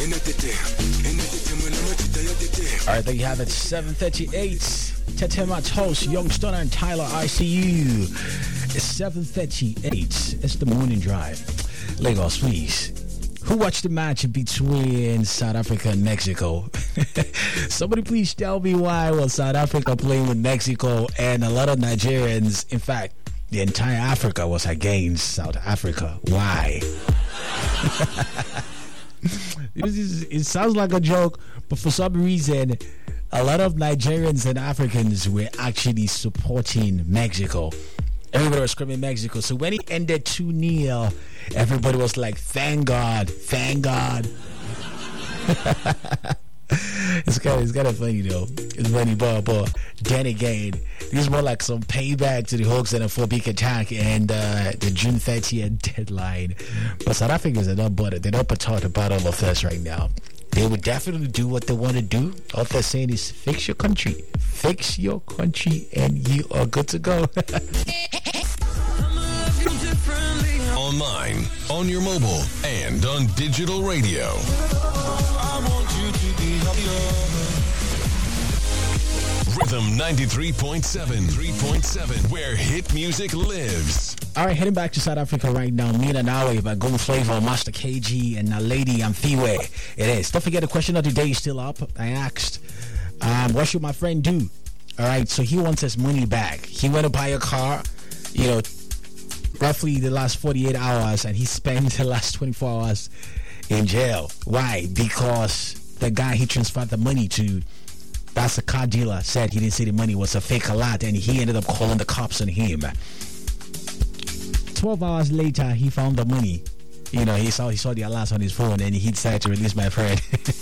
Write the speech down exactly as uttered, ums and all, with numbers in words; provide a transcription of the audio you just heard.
All right, there you have it. seven thirty-eight. Tetema Toast, Young Stunner and Tyler I C U. It's seven thirty-eight. It's the morning drive. Lagos, please. Who watched the match between South Africa and Mexico? Somebody please tell me why was South Africa playing with Mexico and a lot of Nigerians, in fact, the entire Africa was against South Africa. Why? it, is, it sounds like a joke, but for some reason, a lot of Nigerians and Africans were actually supporting Mexico. Everybody was screaming Mexico. So when it ended two nil, everybody was like, thank God, thank God. It's kind of, it's kind of funny though. It's funny, but, but then again, this is more like some payback to the Hawks and a four-peak attack and uh, the June thirtieth deadline. But South Africans are not bothered. They're not perturbed about all of this right now. They would definitely do what they want to do. All they're saying is fix your country. Fix your country and you are good to go. Online, on your mobile, and on digital radio. I want you to be happier. Rhythm ninety-three point seven, three point seven, where hit music lives. All right, heading back to South Africa right now. Mina Nawe by Gold Flavor, Master K G, and Naledi Amfiwe. It is. Don't forget the question of the day is still up. I asked, um, what should my friend do? All right, so he wants his money back. He went to buy a car, you know, roughly the last forty-eight hours, and he spent the last twenty-four hours in jail. Why? Because the guy he transferred the money to, that's a car dealer, said he didn't see the money was a fake alert, and he ended up calling the cops on him. twelve hours later, he found the money. You know, he saw he saw the alerts on his phone, and he decided to release my friend.